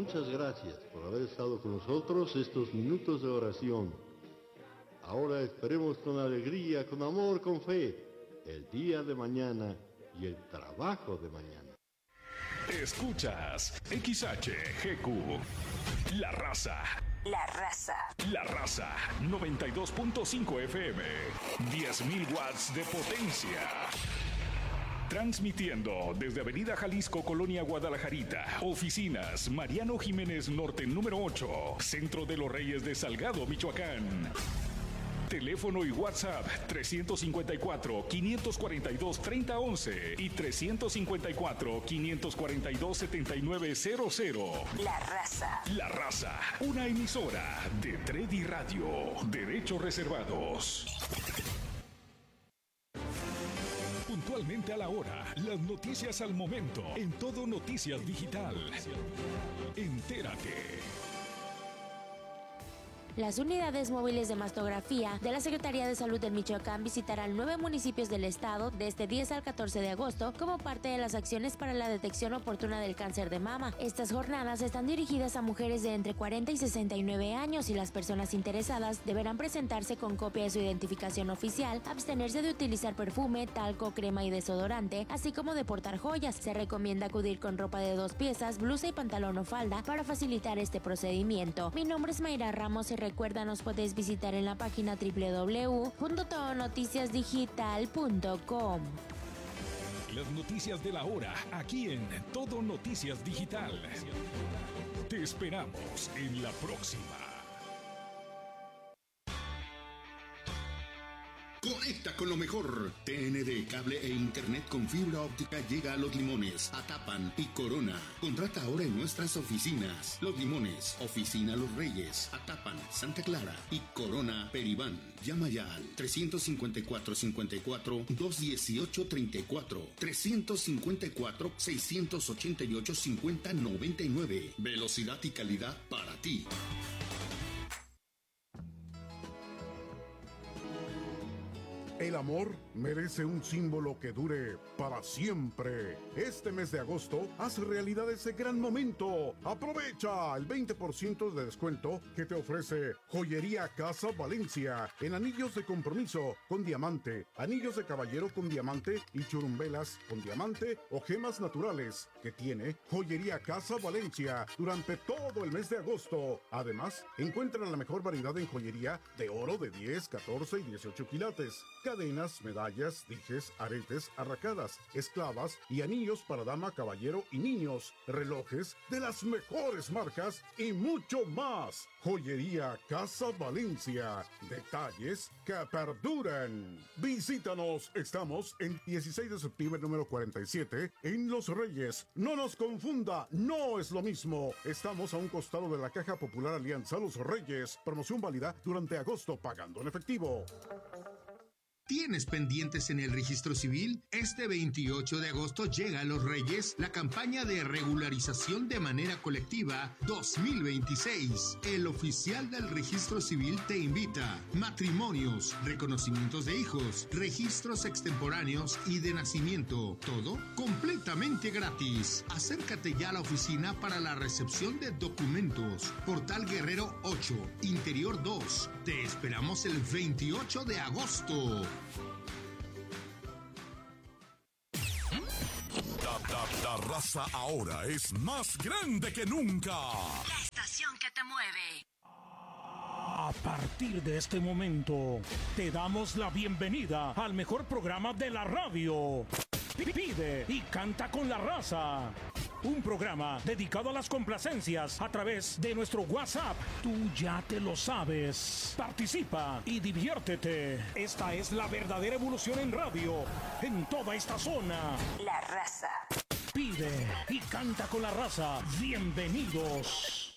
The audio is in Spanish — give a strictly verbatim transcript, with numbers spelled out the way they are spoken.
muchas gracias por haber estado con nosotros estos minutos de oración. Ahora esperemos con alegría, con amor, con fe, el día de mañana y el trabajo de mañana. Escuchas X H G Q, La Raza. La Raza. La Raza, noventa y dos punto cinco F M, diez mil watts de potencia. Transmitiendo desde Avenida Jalisco, Colonia Guadalajarita. Oficinas Mariano Jiménez Norte número ocho, Centro de los Reyes de Salgado, Michoacán. Teléfono y WhatsApp trescientos cincuenta y cuatro, quinientos cuarenta y dos, treinta once y trescientos cincuenta y cuatro, quinientos cuarenta y dos, setenta y nueve cero cero. La Raza. La Raza, una emisora de Tredi Radio. Derechos reservados. Puntualmente a la hora, las noticias al momento, en Todo Noticias Digital. Entérate. Las unidades móviles de mastografía de la Secretaría de Salud de Michoacán visitarán nueve municipios del estado de este diez al catorce de agosto como parte de las acciones para la detección oportuna del cáncer de mama. Estas jornadas están dirigidas a mujeres de entre cuarenta y sesenta y nueve años y las personas interesadas deberán presentarse con copia de su identificación oficial, abstenerse de utilizar perfume, talco, crema y desodorante, así como de portar joyas. Se recomienda acudir con ropa de dos piezas, blusa y pantalón o falda para facilitar este procedimiento. Mi nombre es Mayra Ramos y recuerda, nos puedes visitar en la página doble u doble u doble u punto todo noticias digital punto com. Las noticias de la hora, aquí en Todo Noticias Digital. Te esperamos en la próxima. Conecta con lo mejor. T N D, cable e internet con fibra óptica llega a Los Limones, Atapan y Corona. Contrata ahora en nuestras oficinas. Los Limones, Oficina Los Reyes, Atapan, Santa Clara y Corona, Peribán. Llama ya al trescientos cincuenta y cuatro, cincuenta y cuatro, doscientos dieciocho, treinta y cuatro, trescientos cincuenta y cuatro, seiscientos ochenta y ocho, cincuenta, noventa y nueve. Velocidad y calidad para ti. El amor merece un símbolo que dure para siempre. Este mes de agosto, haz realidad ese gran momento. Aprovecha el veinte por ciento de descuento que te ofrece Joyería Casa Valencia en anillos de compromiso con diamante, anillos de caballero con diamante y churumbelas con diamante o gemas naturales que tiene Joyería Casa Valencia durante todo el mes de agosto. Además, encuentra la mejor variedad en joyería de oro de diez, catorce y dieciocho quilates. Cadenas, medallas, dijes, aretes, arracadas, esclavas y anillos para dama, caballero y niños, relojes de las mejores marcas y mucho más. Joyería Casa Valencia. Detalles que perduran. Visítanos. Estamos en dieciséis de septiembre número cuarenta y siete en Los Reyes. No nos confunda, no es lo mismo. Estamos a un costado de la Caja Popular Alianza Los Reyes. Promoción válida durante agosto pagando en efectivo. ¿Tienes pendientes en el registro civil? Este veintiocho de agosto llega a Los Reyes la campaña de regularización de manera colectiva dos mil veintiséis. El oficial del registro civil te invita. Matrimonios, reconocimientos de hijos, registros extemporáneos y de nacimiento. Todo completamente gratis. Acércate ya a la oficina para la recepción de documentos. Portal Guerrero ocho, Interior dos. Te esperamos el veintiocho de agosto. La, la, la raza ahora es más grande que nunca. La estación que te mueve. A partir de este momento, te damos la bienvenida al mejor programa de la radio. Pide y canta con la raza. Un programa dedicado a las complacencias a través de nuestro WhatsApp. Tú ya te lo sabes. Participa y diviértete. Esta es la verdadera evolución en radio, en toda esta zona. La Raza. Pide y canta con la raza. Bienvenidos.